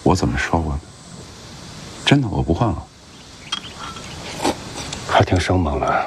我怎么说过的？真的，我不换了。 还挺生猛的。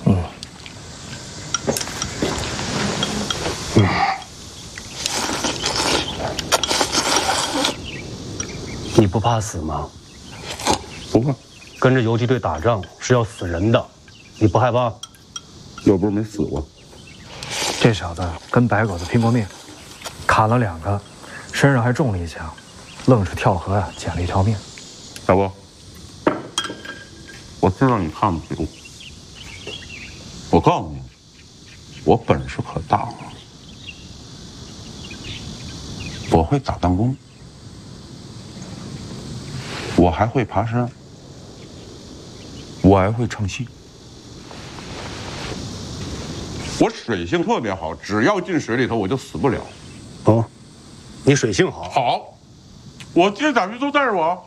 你不怕死吗？ 不怕。 跟着游击队打仗是要死人的，你不害怕？ 又不是没死过。 这小子跟白狗子拼过命，砍了2个，身上还中了1枪，愣是跳河捡了一条命。 大伯，我知道你看不起我，我告诉你，我本事可大了，我会打弹弓，我还会爬山，我还会唱戏。我水性特别好，只要进水里头我就死不了。 哦，你水性好。 好，我接打鱼都带着我。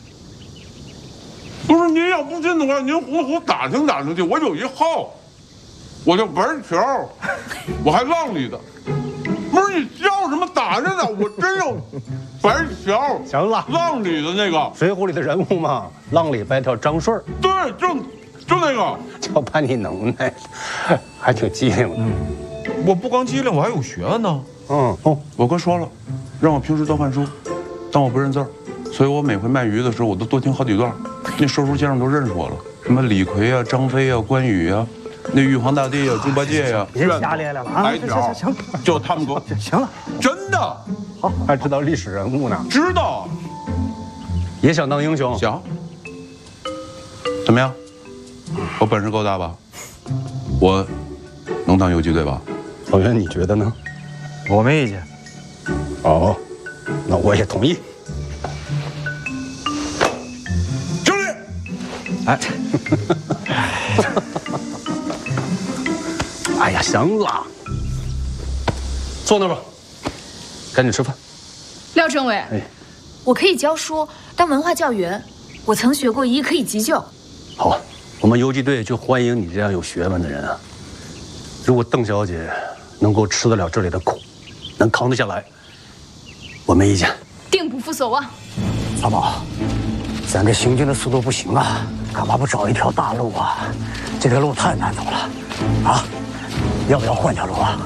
不是您要不信的话，您胡打听打听去。我有一号，我叫玩球，我还浪里的。不是你笑什么打着呢？我真有白条。 行了， 浪里的那个 《水浒》里的人物嘛，浪里白条张顺。 对，就那个。 就怕你能耐，还挺机灵的。 我不光机灵，我还有学问呢。 我哥说了，让我平时多看书，但我不认字儿，所以我每回卖鱼的时候，我都多听好几段。那说书先生都认识我了，什么李逵啊、张飞啊、关羽啊，那玉皇大帝啊、猪八戒呀， 别瞎咧咧了啊！行， 就他们给我行了， 真的好，还知道历史人物呢。 知道， 也想当英雄。 想，怎么样？我本事够大吧？我能当游击队吧？ 老袁，你觉得呢？ 我没意见。 哦，那我也同意。 经理， 哎， 哎呀，行了，坐那儿吧，赶紧吃饭。 廖政委，我可以教书，当文化教员，我曾学过医，可以急救。 好，我们游击队就欢迎你这样有学问的人啊。如果邓小姐能够吃得了这里的苦，能扛得下来，我没意见。 定不负所望。 阿宝，咱这行军的速度不行啊，干嘛不找一条大路啊？这条路太难走了，啊，要不要换条路啊？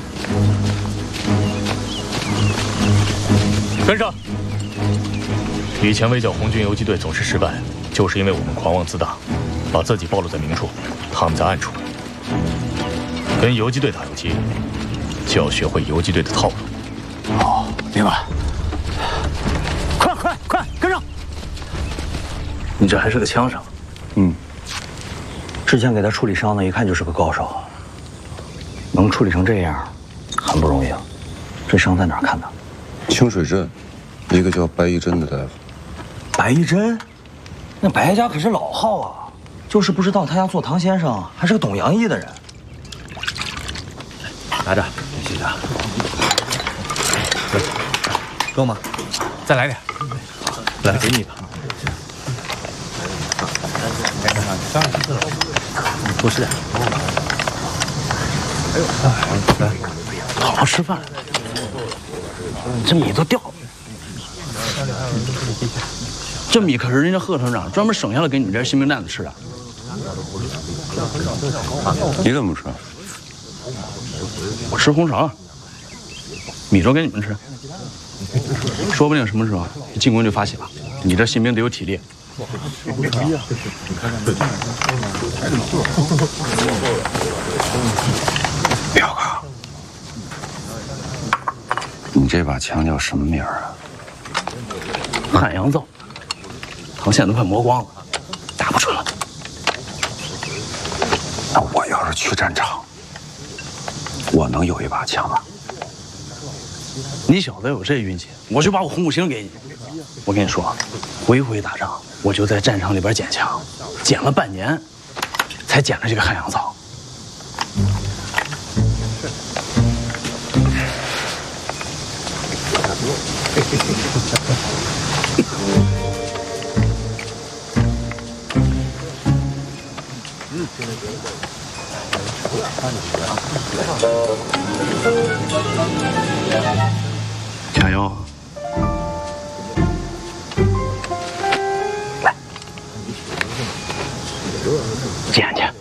跟上！以前围剿红军游击队总是失败，就是因为我们狂妄自大，把自己暴露在明处，他们在暗处。跟游击队打游击，就要学会游击队的套路。 好，明白。快，跟上！ 你这还是个枪手。之前给他处理伤的，一看就是个高手，能处理成这样，很不容易啊。这伤在哪儿看的？ 清水镇，一个叫白一真的大夫。 白一真，那白家可是老号啊，就是不知道他家做唐先生还是个懂洋医的人。拿着，谢谢啊。够吗？ 再来点。 来，给你吧。多吃点。哎呦，来，好好吃饭。这米都掉了。 这米可是人家贺团长专门省下来给你们这些新兵蛋子吃的。 你怎么不吃？ 我吃红肠，米粥给你们吃。说不定什么时候进攻就发起了，你这新兵得有体力。 彪哥，你这把枪叫什么名儿啊？ 汉阳造，膛线都快磨光了，打不准了。 那我要是去战场，我能有一把枪吗？ 你小子有这运气，我就把我红五星给你。我跟你说，回回打仗，我就在战场里边捡枪，捡了半年，才捡了这个汉阳造。加油！ 捡去。